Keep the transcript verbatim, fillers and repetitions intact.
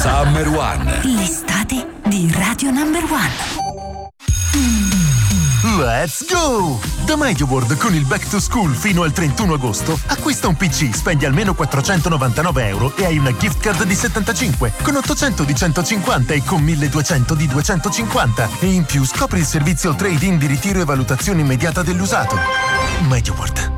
Summer One. L'estate di Radio Number One. Let's go! Da MediaWorld con il Back to School fino al trentuno agosto acquista un P C, spendi almeno quattrocentonovantanove euro e hai una gift card di settantacinque, con ottocento di centocinquanta e con milleduecento di duecentocinquanta. E in più scopri il servizio trade-in di ritiro e valutazione immediata dell'usato. MediaWorld.